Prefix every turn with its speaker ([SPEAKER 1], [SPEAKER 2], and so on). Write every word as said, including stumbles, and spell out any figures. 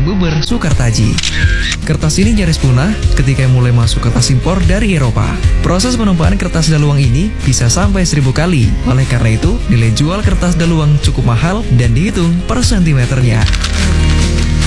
[SPEAKER 1] Buber Soekartaji. Kertas ini nyaris punah ketika mulai masuk kertas impor dari Eropa. Proses penumpahan kertas daluang ini bisa sampai seribu kali. Oleh karena itu, nilai jual kertas daluang cukup mahal dan dihitung per sentimeternya.